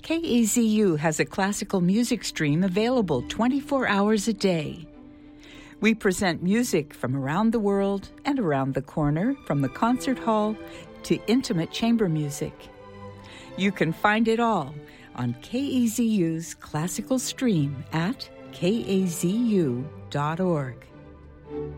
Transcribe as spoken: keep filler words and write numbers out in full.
K A Z U has a classical music stream available twenty-four hours a day. We present music from around the world and around the corner, from the concert hall to intimate chamber music. You can find it all on K A Z U's classical stream at K A Z U dot org.